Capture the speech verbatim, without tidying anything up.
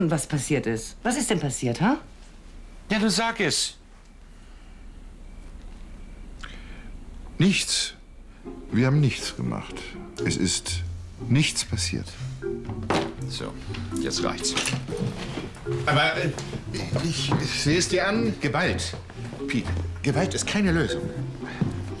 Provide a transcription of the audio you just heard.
was passiert ist. Was ist denn passiert, ha? Ja, du sag es. Nichts. Wir haben nichts gemacht. Es ist nichts passiert. So, jetzt reicht's. Aber äh, ich, ich sehe es dir an, Gewalt. Pete, Gewalt ist keine Lösung.